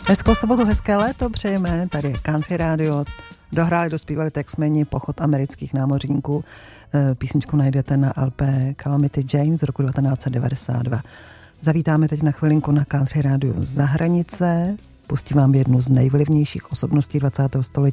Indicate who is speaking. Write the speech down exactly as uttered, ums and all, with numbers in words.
Speaker 1: Hezkou sobotu, hezké léto přejeme. Tady je Country Radio. Dohráli, dospívali Texmeni, Pochod amerických námořníků. Písničku najdete na el pé Calamity Jane z roku devatenáct set devadesát dva. Zavítáme teď na chvilinku na Country Radio za hranice. Pustím vám jednu z nejvlivnějších osobností dvacátého století.